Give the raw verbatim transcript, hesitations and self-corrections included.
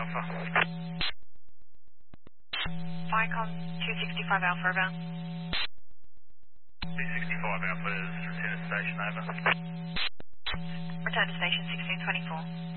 Alpha. Vicom two sixty-five Alpha, over. two sixty-five Alpha is return to station, over. Return to station sixteen twenty-four.